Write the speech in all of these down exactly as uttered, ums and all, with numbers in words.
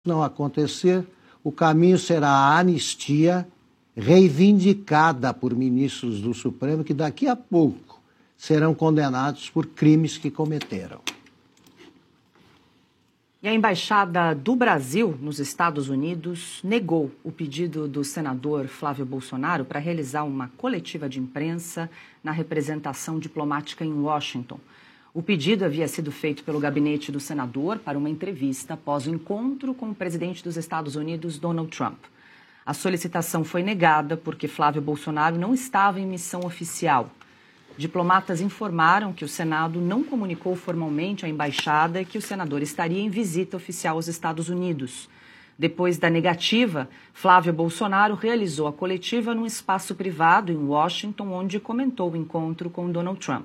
não acontecer, o caminho será a anistia reivindicada por ministros do Supremo que daqui a pouco serão condenados por crimes que cometeram. E a Embaixada do Brasil nos Estados Unidos negou o pedido do senador Flávio Bolsonaro para realizar uma coletiva de imprensa na representação diplomática em Washington. O pedido havia sido feito pelo gabinete do senador para uma entrevista após o encontro com o presidente dos Estados Unidos, Donald Trump. A solicitação foi negada porque Flávio Bolsonaro não estava em missão oficial. Diplomatas informaram que o Senado não comunicou formalmente à embaixada que o senador estaria em visita oficial aos Estados Unidos. Depois da negativa, Flávio Bolsonaro realizou a coletiva num espaço privado em Washington, onde comentou o encontro com Donald Trump.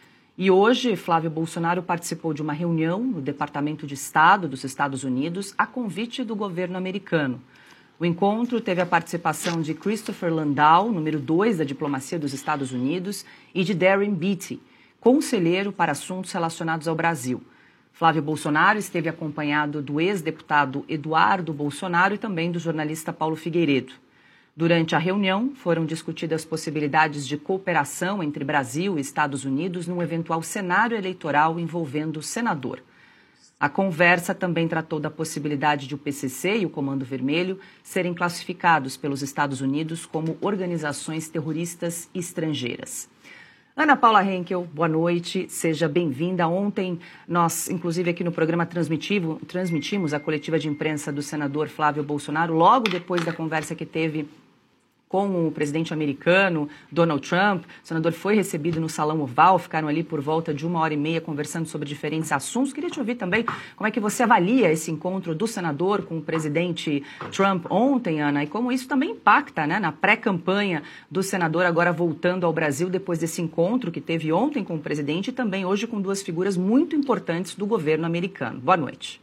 E hoje, Flávio Bolsonaro participou de uma reunião no Departamento de Estado dos Estados Unidos a convite do governo americano. O encontro teve a participação de Christopher Landau, número dois da diplomacia dos Estados Unidos, e de Darren Beattie, conselheiro para assuntos relacionados ao Brasil. Flávio Bolsonaro esteve acompanhado do ex-deputado Eduardo Bolsonaro e também do jornalista Paulo Figueiredo. Durante a reunião, foram discutidas possibilidades de cooperação entre Brasil e Estados Unidos num eventual cenário eleitoral envolvendo o senador. A conversa também tratou da possibilidade de o P C C e o Comando Vermelho serem classificados pelos Estados Unidos como organizações terroristas estrangeiras. Ana Paula Henkel, boa noite, seja bem-vinda. Ontem nós, inclusive aqui no programa, transmitimos a coletiva de imprensa do senador Flávio Bolsonaro, logo depois da conversa que teve com o presidente americano, Donald Trump. O senador foi recebido no Salão Oval, ficaram ali por volta de uma hora e meia conversando sobre diferentes assuntos. Queria te ouvir também como é que você avalia esse encontro do senador com o presidente Trump ontem, Ana, e como isso também impacta, né, na pré-campanha do senador agora voltando ao Brasil depois desse encontro que teve ontem com o presidente e também hoje com duas figuras muito importantes do governo americano. Boa noite.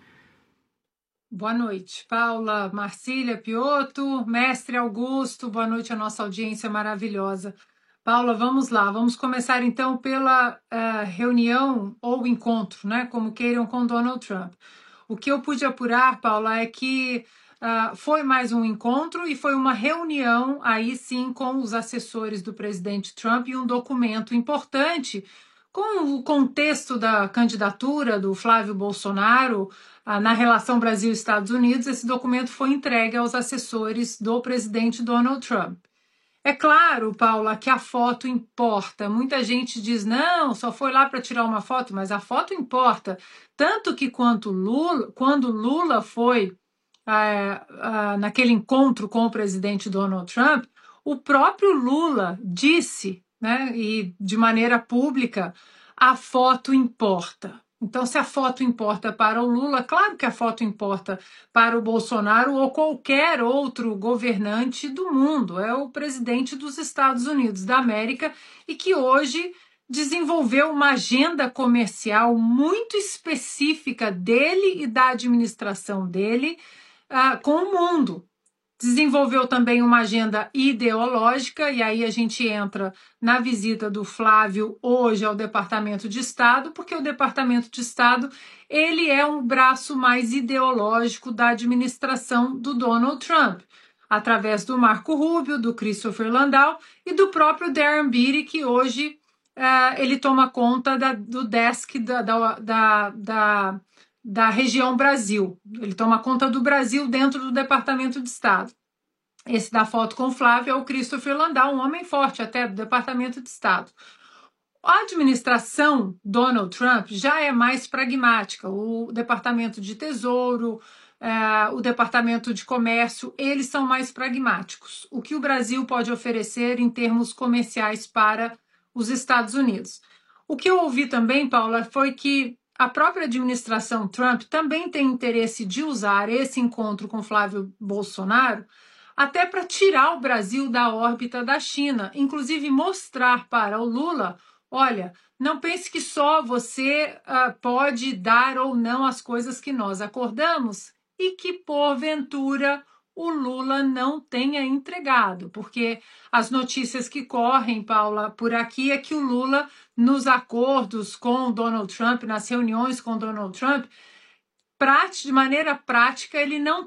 Boa noite, Paula, Marcília, Piotto, mestre Augusto, boa noite à nossa audiência maravilhosa. Paula, vamos lá, vamos começar então pela uh, reunião ou encontro, né, como queiram, com Donald Trump. O que eu pude apurar, Paula, é que uh, foi mais um encontro e foi uma reunião, aí sim, com os assessores do presidente Trump e um documento importante com o contexto da candidatura do Flávio Bolsonaro na relação Brasil-Estados Unidos. Esse documento foi entregue aos assessores do presidente Donald Trump. É claro, Paula, que a foto importa. Muita gente diz, não, só foi lá para tirar uma foto, mas a foto importa. Tanto que quanto Lula, quando Lula foi é, é, naquele encontro com o presidente Donald Trump, o próprio Lula disse, né, e de maneira pública, a foto importa. Então, se a foto importa para o Lula, claro que a foto importa para o Bolsonaro ou qualquer outro governante do mundo. É o presidente dos Estados Unidos da América e que hoje desenvolveu uma agenda comercial muito específica dele e da administração dele uh, com o mundo. Desenvolveu também uma agenda ideológica, e aí a gente entra na visita do Flávio hoje ao Departamento de Estado, porque o Departamento de Estado ele é um braço mais ideológico da administração do Donald Trump, através do Marco Rubio, do Christopher Landau e do próprio Darren Beattie, que hoje uh, ele toma conta da, do desk da, da, da, da da região Brasil. Ele toma conta do Brasil dentro do Departamento de Estado. Esse da foto com o Flávio é o Christopher Landau, um homem forte até do Departamento de Estado. A administração Donald Trump já é mais pragmática. O Departamento de Tesouro, é, o Departamento de Comércio, eles são mais pragmáticos. O que o Brasil pode oferecer em termos comerciais para os Estados Unidos. O que eu ouvi também, Paula, foi que a própria administração Trump também tem interesse de usar esse encontro com Flávio Bolsonaro até para tirar o Brasil da órbita da China, inclusive mostrar para o Lula, olha, não pense que só você uh, pode dar ou não as coisas que nós acordamos e que, porventura, o Lula não tenha entregado, porque as notícias que correm, Paula, por aqui é que o Lula, nos acordos com Donald Trump, nas reuniões com Donald Trump, de maneira prática, ele não